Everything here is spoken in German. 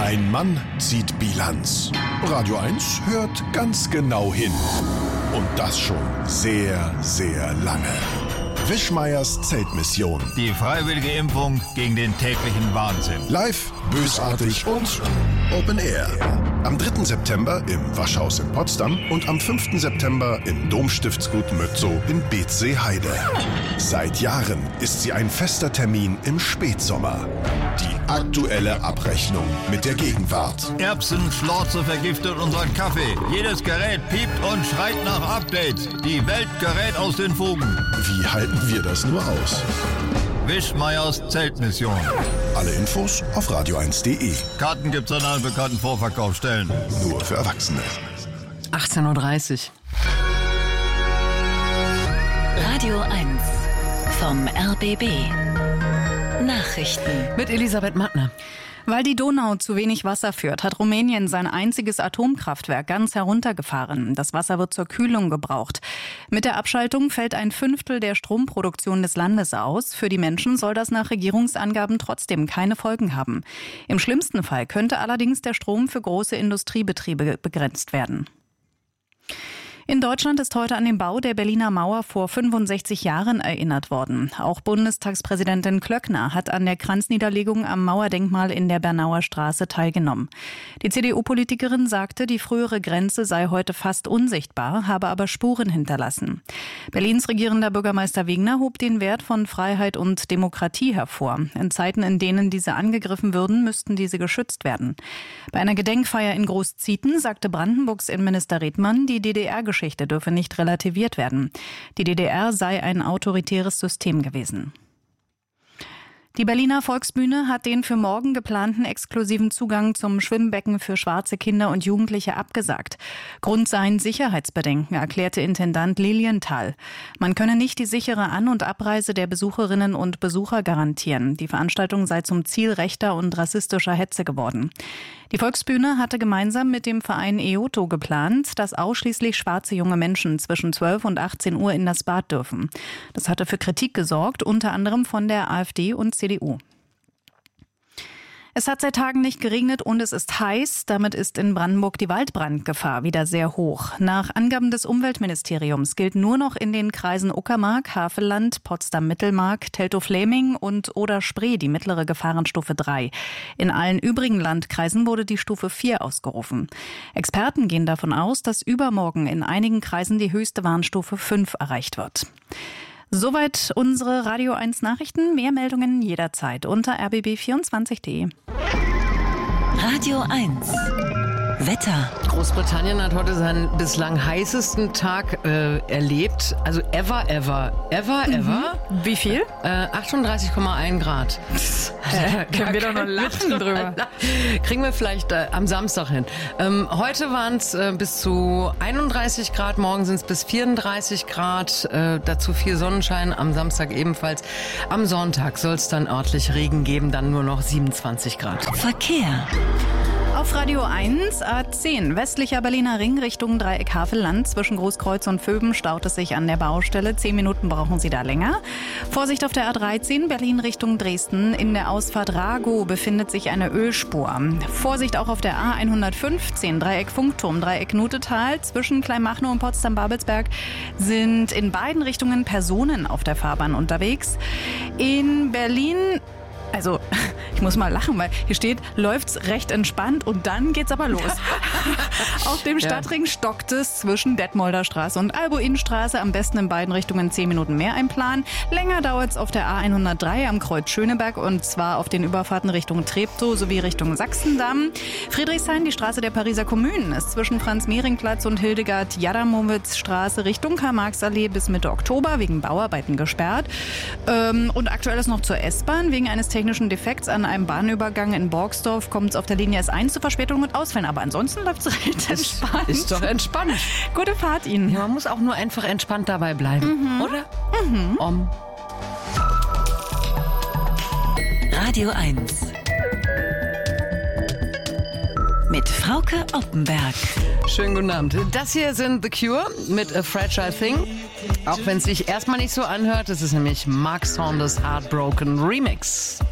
Ein Mann zieht Bilanz. Radio 1 hört ganz genau hin. Und das schon sehr, sehr lange. Wischmeiers Zeltmission. Die freiwillige Impfung gegen den täglichen Wahnsinn. Live, bösartig und Open Air. Am 3. September im Waschhaus in Potsdam und am 5. September im Domstiftsgut Mötzow in Beetzsee-Heide. Seit Jahren ist sie ein fester Termin im Spätsommer. Die aktuelle Abrechnung mit der Gegenwart. Erbsenschlorze vergiftet unseren Kaffee. Jedes Gerät piept und schreit nach Updates. Die Welt gerät aus den Fugen. Wie halten wir das nur aus? Wischmeiers Zeltmission. Alle Infos auf radio1.de. Karten gibt's an allen bekannten Vorverkaufsstellen. Nur für Erwachsene. 18.30 Uhr. Radio 1 vom RBB. Nachrichten. Mit Elisabeth Mattner. Weil die Donau zu wenig Wasser führt, hat Rumänien sein einziges Atomkraftwerk ganz heruntergefahren. Das Wasser wird zur Kühlung gebraucht. Mit der Abschaltung fällt 1/5 der Stromproduktion des Landes aus. Für die Menschen soll das nach Regierungsangaben trotzdem keine Folgen haben. Im schlimmsten Fall könnte allerdings der Strom für große Industriebetriebe begrenzt werden. In Deutschland ist heute an den Bau der Berliner Mauer vor 65 Jahren erinnert worden. Auch Bundestagspräsidentin Klöckner hat an der Kranzniederlegung am Mauerdenkmal in der Bernauer Straße teilgenommen. Die CDU-Politikerin sagte, die frühere Grenze sei heute fast unsichtbar, habe aber Spuren hinterlassen. Berlins regierender Bürgermeister Wegner hob den Wert von Freiheit und Demokratie hervor. In Zeiten, in denen diese angegriffen würden, müssten diese geschützt werden. Bei einer Gedenkfeier in Großzieten sagte Brandenburgs Innenminister Redmann, die DDR-Geschichte dürfe nicht relativiert werden. Die DDR sei ein autoritäres System gewesen. Die Berliner Volksbühne hat den für morgen geplanten exklusiven Zugang zum Schwimmbecken für schwarze Kinder und Jugendliche abgesagt. Grund seien Sicherheitsbedenken, erklärte Intendant Lilienthal. Man könne nicht die sichere An- und Abreise der Besucherinnen und Besucher garantieren. Die Veranstaltung sei zum Ziel rechter und rassistischer Hetze geworden. Die Volksbühne hatte gemeinsam mit dem Verein EOTO geplant, dass ausschließlich schwarze junge Menschen zwischen 12 und 18 Uhr in das Bad dürfen. Das hatte für Kritik gesorgt, unter anderem von der AfD und CDU. Es hat seit Tagen nicht geregnet und es ist heiß. Damit ist in Brandenburg die Waldbrandgefahr wieder sehr hoch. Nach Angaben des Umweltministeriums gilt nur noch in den Kreisen Uckermark, Havelland, Potsdam-Mittelmark, Teltow-Fläming und Oder-Spree die mittlere Gefahrenstufe 3. In allen übrigen Landkreisen wurde die Stufe 4 ausgerufen. Experten gehen davon aus, dass übermorgen in einigen Kreisen die höchste Warnstufe 5 erreicht wird. Soweit unsere Radio 1 Nachrichten. Mehr Meldungen jederzeit unter rbb24.de. Radio 1 Wetter. Großbritannien hat heute seinen bislang heißesten Tag erlebt. Also ever. Wie viel? 38,1 Grad. Können wir doch noch lachen drüber. Kriegen wir vielleicht am Samstag hin. Heute waren es bis zu 31 Grad, morgen sind es bis 34 Grad. Dazu viel Sonnenschein, am Samstag ebenfalls. Am Sonntag soll es dann örtlich Regen geben, dann nur noch 27 Grad. Verkehr. Auf Radio 1 A10 westlicher Berliner Ring Richtung Dreieck Havelland. Zwischen Großkreuz und Vöben staut es sich an der Baustelle. 10 Minuten brauchen Sie da länger. Vorsicht auf der A13 Berlin Richtung Dresden. In der Ausfahrt Ragow befindet sich eine Ölspur. Vorsicht auch auf der A115 Dreieck Funkturm, Dreieck Nutetal. Zwischen Kleinmachnow und Potsdam-Babelsberg sind in beiden Richtungen Personen auf der Fahrbahn unterwegs. In Berlin... Also, ich muss mal lachen, weil hier steht, läuft's recht entspannt und dann geht's aber los. Auf dem Stadtring stockt es zwischen Detmolder Straße und Albuinstraße. Am besten in beiden Richtungen 10 Minuten mehr einplanen. Länger dauert's auf der A103 am Kreuz Schöneberg und zwar auf den Überfahrten Richtung Treptow sowie Richtung Sachsendamm. Friedrichshain, die Straße der Pariser Kommunen, ist zwischen Franz-Mehring-Platz und Hildegard-Jadamowitz-Straße Richtung Karl-Marx-Allee bis Mitte Oktober wegen Bauarbeiten gesperrt. Und aktuell ist noch zur S-Bahn wegen eines technischen Defekts an einem Bahnübergang in Borgsdorf kommt es auf der Linie S1 zu Verspätungen und Ausfällen. Aber ansonsten läuft es recht entspannt. Ist doch entspannt. Gute Fahrt Ihnen. Ja, man muss auch nur einfach entspannt dabei bleiben, oder? Radio 1 mit Frauke Oppenberg. Schönen guten Abend. Das hier sind The Cure mit A Fragile Thing. Auch wenn es sich erstmal nicht so anhört, das ist nämlich Mark Saunders Heartbroken Remix.